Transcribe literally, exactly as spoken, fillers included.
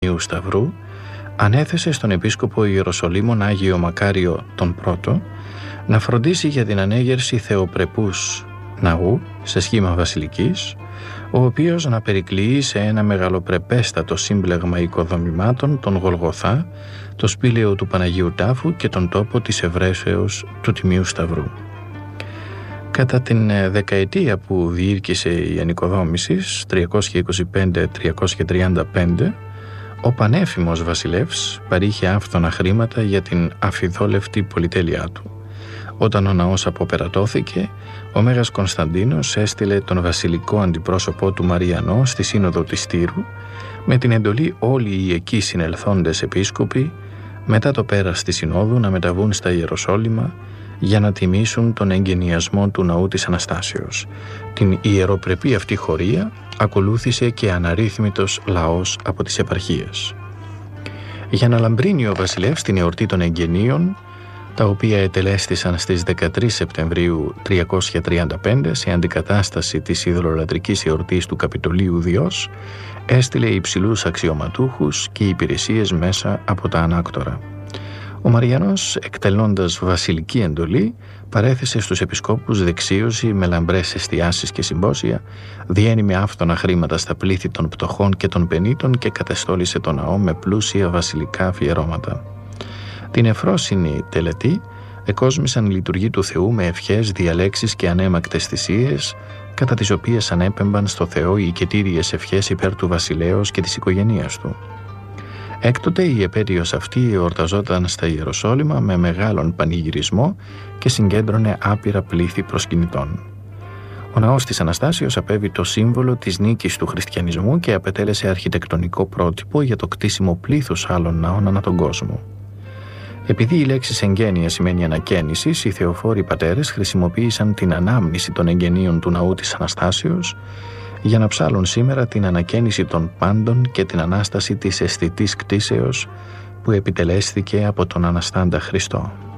Τιμίου Σταυρού, ανέθεσε στον επίσκοπο Ιεροσολύμων Άγιο Μακάριο τον Πρώτο να φροντίσει για την ανέγερση θεοπρεπούς ναού σε σχήμα βασιλικής, ο οποίος να περικλειεί σε ένα μεγαλοπρεπέστατο σύμπλεγμα οικοδομημάτων τον Γολγοθά, το σπήλαιο του Παναγίου Τάφου και τον τόπο της ευρέσεως του Τιμίου Σταυρού. Κατά την δεκαετία που διήρκησε η ανοικοδόμηση, τριακόσια είκοσι πέντε με τριακόσια τριάντα πέντε, ο πανέφημος βασιλεύς παρήχε άφθονα χρήματα για την αφιδόλευτη πολυτέλειά του. Όταν ο ναός αποπερατώθηκε, ο Μέγας Κωνσταντίνος έστειλε τον βασιλικό αντιπρόσωπό του Μαριανό στη Σύνοδο της Τύρου με την εντολή όλοι οι εκεί συνελθόντες επίσκοποι μετά το πέρας της Συνόδου να μεταβούν στα Ιεροσόλυμα για να τιμήσουν τον εγγενιασμό του ναού της Αναστάσεως. Την ιεροπρεπή αυτή χωρία ακολούθησε και αναρρύθμιτος λαός από τις επαρχίες. Για να λαμπρύνει ο βασιλεύς την εορτή των εγγενείων, τα οποία ετελέστησαν στις δεκατρείς Σεπτεμβρίου τριακόσια τριάντα πέντε σε αντικατάσταση της ειδωλολατρικής εορτής του Καπιτολίου Διός, έστειλε υψηλούς αξιωματούχους και υπηρεσίες μέσα από τα ανάκτορα. Ο Μαριανός, εκτελώντας βασιλική εντολή, παρέθεσε στους επισκόπους δεξίωση με λαμπρές εστιάσεις και συμπόσια, διένει με άφθονα χρήματα στα πλήθη των πτωχών και των πενήτων και κατεστόλισε τον ναό με πλούσια βασιλικά αφιερώματα. Την ευφρόσινη τελετή εκόσμησαν λειτουργοί του Θεού με ευχές, διαλέξεις και ανέμακτες θυσίες, κατά τις οποίες ανέπεμπαν στο Θεό οι οικετήριες ευχές υπέρ του βασιλέως και της οικογένειας του. Έκτοτε η επέτειος αυτή εορταζόταν στα Ιεροσόλυμα με μεγάλον πανηγυρισμό και συγκέντρωνε άπειρα πλήθη προσκυνητών. Ο ναός της Αναστάσεως απέβη το σύμβολο της νίκης του χριστιανισμού και απετέλεσε αρχιτεκτονικό πρότυπο για το κτίσιμο πλήθους άλλων ναών ανά τον κόσμο. Επειδή η λέξη εγγένεια σημαίνει ανακαίνιση, οι θεοφόροι πατέρες χρησιμοποίησαν την ανάμνηση των εγγενείων του ναού της Αναστάσεως για να ψάλουν σήμερα την ανακαίνιση των πάντων και την Ανάσταση της αισθητής κτίσεως που επιτελέστηκε από τον Αναστάντα Χριστό.